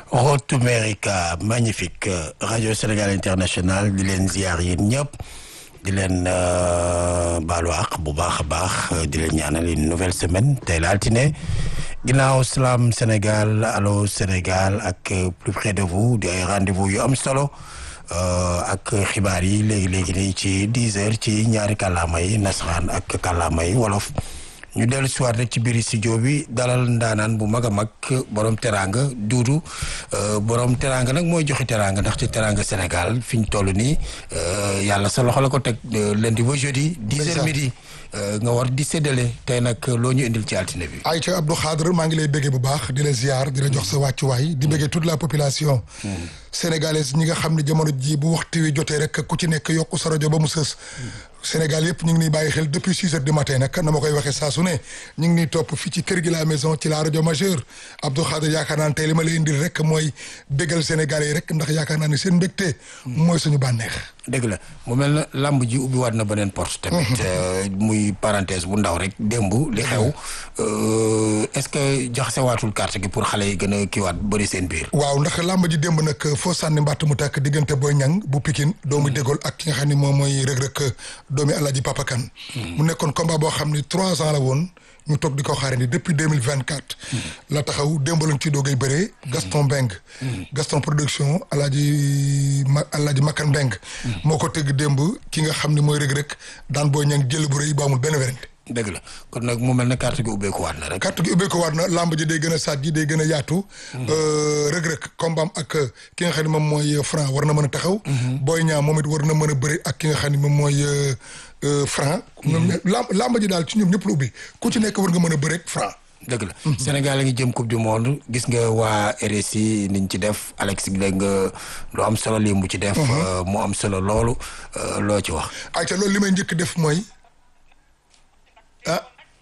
Road to America magnifique rajo Sénégal International di leen ziar yéen ñëpp di leen baalu àq bu baax a baax di leen ñaanal une nouvelle semaine tey la altine ginnaaw Salam Sénégal Allô Sénégal ak plus près de vous di ay rendez-vous yu am solo ak xibaar yi léegi nii ci 10 heures ci ñaari kàllaama yi nasaraan ak kàllaama yi wolof. ñu dellu si waat rek ci biir studio bi dalal ndaanaan bu mag a mag borom teraanga Doudou borom teraanga nag mooy joxe teraanga ndax ci teraanga Sénégal fi ñu toll nii yàlla sa loxo la ko teg lundi ba jeudi 10 heures midi nga war di séddale tey nag loo ñu indil ci altine bi. Aïcha Abdou Khadre maa ngi lay béggee bu baax di la ziar di la jox sa wàccuwaay di béggee toute la population sénégalaise ñi nga xam ne jamono ji bu waxtu wi jotee rek ku ci nekk yokku sa rajo ba mu sës. Sénégal yëpp ñu ngi niy bàyyi xel depuis 6 heures du matin nag na ma koy waxee saa su ne ñu ngi niy topp fii ci kër gi la maison ci la rajo majeure Abdou Khadre yaakaar naa ne tey li ma lay indil rek mooy béggal Sénégalais yi rek ndax yaakaar naa ne seen mbégte mooy suñu bànneex. dëgg la mu mel na làmb ji ubbi waat na beneen porte tamit muy parenthèse bu ndaw rek démb li xew est-ce que jaxase waatul carte gi pour xale yi gën a kiiwaat bëri seen biir. waaw ndax làmb ji démb nag foo sànni mbàtt mu tàkk diggante Boy Niang bu Pikine doomu Dégol ak ki nga xam ne moom mooy rëg-rëg doomi Alaaji Papa Kane mu nekkoon combat boo xam ne 3 ans la woon ñu toog di ko xaare ni depuis 2024 la taxaw démb lañ ci doogay bëree Gaston Mbengue Gaston production Alaaji Makan Mbengue moo ko tëgg démb ki nga xam ne mooy rëg-rëg daan Boy Niang jël bu rëy ba amul benn werante. dëgg la kon nag mu mel ne carte gi ubbeeku waat na rek. carte gi ubbeeku waat na lamb ji day gën a saat ji day gën a yaatu. rëg-rëg combat ak ki nga xam ne moom mooy Franc war na mën a taxaw. Boy Niang moom it war na mën a bëri ak ki nga xam ne moom mooy Franc. lamb ji daal ci ñoom ñëpp la ubbi ku ci nekk war nga mën a bëri Franc. dëgg la Sénégal a ngi jëm coupe du monde gis nga waa RSI niñ ci def Alex dégg nga lu am solo lii mu ci def. mu am solo loolu loo ci wax. ayca loolu li may njëkk def mooy. ah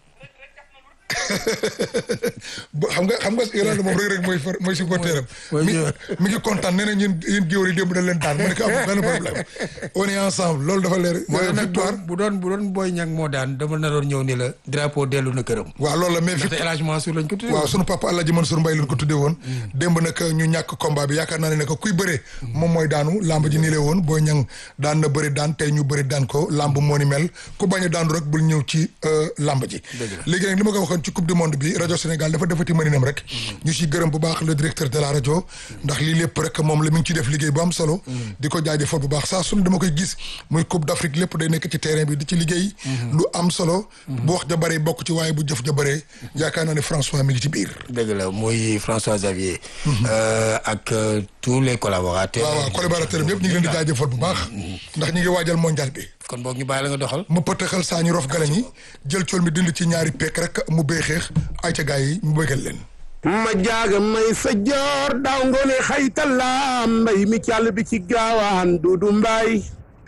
xam nga Yolande moom rek mooy supporter am mi ngi kontaan nee na yéen géwél yi démb dañ leen daan mu ne ko amul benn problème on est ensemble loolu dafa leer. victoire bu doon Boy Niang moo daan dama naroon ñëw ni la drapeau dellu na këram. waaw loolu la mais ndaxte El Hadj Mansour lañ ko tuddee woon. waaw sunu papa El Hadj Mansour Mbaye lañ ko tuddee woon. démb nag ñu ñàkk combat bi yaakaar naa ne ko kuy bëree moom mooy daanu lamb ji nii la woon Boy Niang daan na bëri daan tey ñu bëri daan ko lamb moo ni mel ku bañ a daanu rek bul ñëw ci lamb ji. léegi nag li ma ko waxoon ci coupe du monde bi rajo Sénégal dafa defati mëninam rek ñu si gërëm bu baax le directeur de la rajo ndax lii lépp rek moom la mi ngi ci def liggéey bu am solo di ko jaajëfal bu baax saa su ne dama koy gis muy coupe d'Afrique lépp day nekk ci terrain bi di ci liggéey lu am solo bu wax ja bëree bokk ci waaye bu jëf ja bëree yaakaar naa ne François mi ngi ci biir dëgg la muy François Xavier ak tous les collaborateurs waaw collaborateurs bi yëpp ñu ngi leen di jaajëfal bu baax ndax ñu ngi waajal mondial bi kon boog ñu bàyyi la nga doxal ma pëtëxal saa ñu rof galañ yi jël cool mi dind ci ñaari pekk rek mu béy xeex ay ca gaay yi mu bëggal leen ma jaaga may sa joor daaw ngoone xaytala mbay mi càll bi ci gaawaan Dudu Mbaay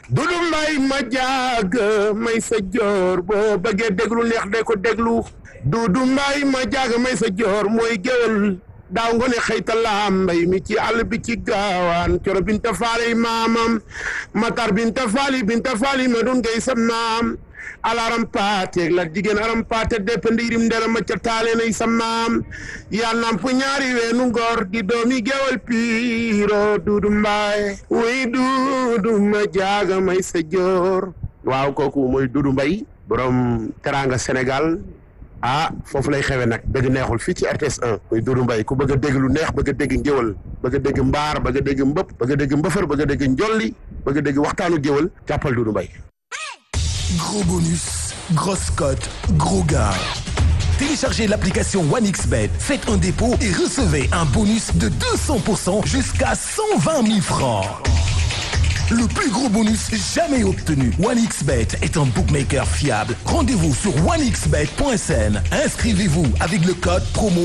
ma jaaga may sa joor boo bëggee déglu neex de ko déglu Dudu Mbaay ma jaaga may sa joor mooy géwél daaw ngoone xaytala mbay mi ci àll bi ci gaawaan coro binta faali maamam matar binta faali ma doon ngay sam naam alaram paate la jigéen aram paate depp ndiirim ndera ma ca taale nay sam naam yaa namp ñaari weenu ngor di doomi gewal piiro Dudu Mbaay wuy Dudu ma jaaga may sa joor waaw kooku mooy Dudu Mbaay borom teranga Sénégal ah foofu lay xewe nag dëgg neexul fii ci RTS 1 muy Doudou Mbaye ku bëgg a dégg lu neex bëgg a dégg ngéwal bëgg a dégg mbaar bëgg a dégg mbëpp bëgg a dégg mbëfër bëgg a dégg njolli bëgg a dégg waxtaanu géwal jàppal Doudou Mbaye. Gros bonus, grosse cote, gros gars. Téléchargez l'application OneXBet, faites un dépôt et recevez un bonus de 200% jusqu'à 120 000 francs. Le plus gros bonus jamais obtenu. OneXBet est un bookmaker fiable. Rendez-vous sur onexbet.sn. Inscrivez-vous avec le code promo